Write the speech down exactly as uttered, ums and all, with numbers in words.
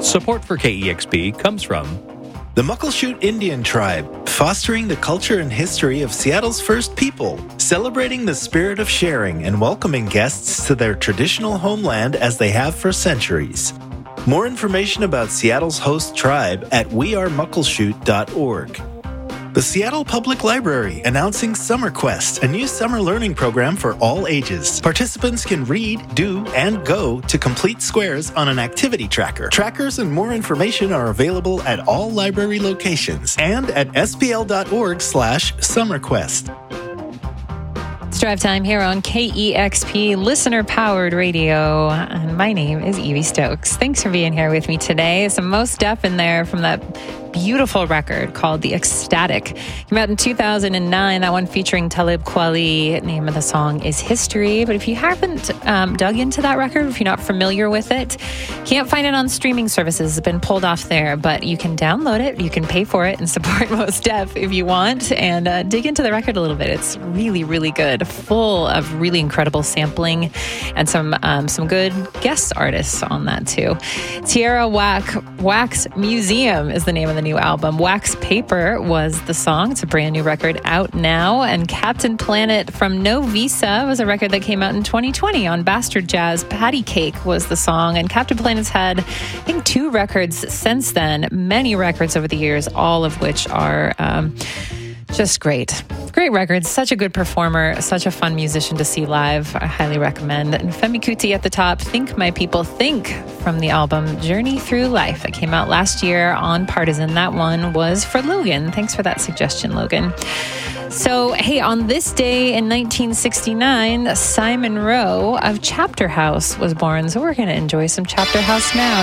Support for K E X P comes from the Muckleshoot Indian Tribe, fostering the culture and history of Seattle's first people, celebrating the spirit of sharing and welcoming guests to their traditional homeland as they have for centuries. More information about Seattle's host tribe at we are muckleshoot dot org. The Seattle Public Library announcing Summer Quest, a new summer learning program for all ages. Participants can read, do, and go to complete squares on an activity tracker. Trackers and more information are available at all library locations and at s p l dot org slash summer quest. It's drive time here on K E X P, listener-powered radio, and my name is Evie Stokes. Thanks for being here with me today. Some Mos Def in there from that beautiful record called The Ecstatic. Came out in two thousand nine, that one featuring Talib Kweli. Name of the song is History. But if you haven't um, dug into that record, if you're not familiar with it, can't find it on streaming services. It's been pulled off there, but you can download it, you can pay for it, and support Mos Def if you want, and uh, dig into the record a little bit. It's really, really good. Full of really incredible sampling and some um, some good guest artists on that too. Tierra Wax, Wax Museum is the name of the new album. Wax Paper was the song. It's a brand new record out now. And Captain Planet from No Visa was a record that came out in twenty twenty on Bastard Jazz. Patty Cake was the song. And Captain Planet's had, I think, two records since then. Many records over the years, all of which are um, just great. Great records. Such a good performer. Such a fun musician to see live. I highly recommend. And Femi Kuti at the top, Think My People Think, from the album Journey Through Life. It came out last year on Partisan. That one was for Logan. Thanks for that suggestion, Logan. So, hey, on this day in nineteen sixty-nine, Simon Rowe of Chapter House was born. So we're going to enjoy some Chapter House now.